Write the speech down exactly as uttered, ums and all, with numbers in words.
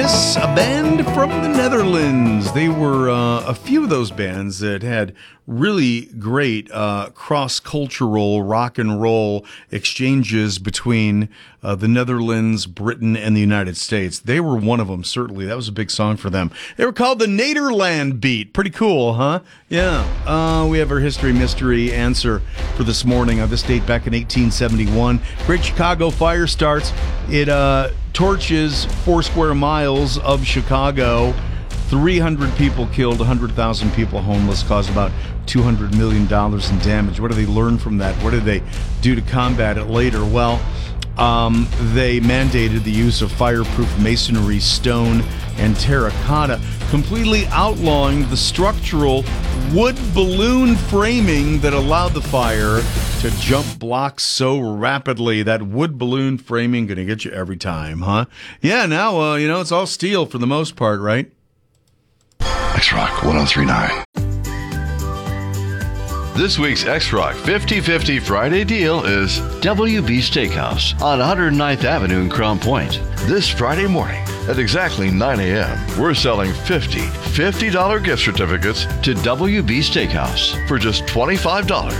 Yes, a band from the Netherlands. They were uh, a few of those bands that had really great uh, cross-cultural rock and roll exchanges between uh, the Netherlands, Britain, and the United States. They were one of them, certainly. That was a big song for them. They were called the Nederland Beat. Pretty cool, huh? Yeah. Uh, we have our history mystery answer for this morning. On this date back in eighteen seventy-one, Great Chicago Fire starts. It uh, torches four square miles of Chicago. three hundred people killed, one hundred thousand people homeless, caused about two hundred million dollars in damage. What do they learn from that? What did they do to combat it later? Well, um, they mandated the use of fireproof masonry, stone, and terracotta, completely outlawing the structural wood balloon framing that allowed the fire to jump blocks so rapidly. That wood balloon framing going to get you every time, huh? Yeah, now, uh, you know, it's all steel for the most part, right? X-Rock one oh three point nine. This week's X-Rock fifty fifty Friday deal is W B Steakhouse on one hundred ninth Avenue in Crown Point. This Friday morning at exactly nine a.m., we're selling fifty fifty dollars gift certificates to W B Steakhouse for just twenty-five dollars.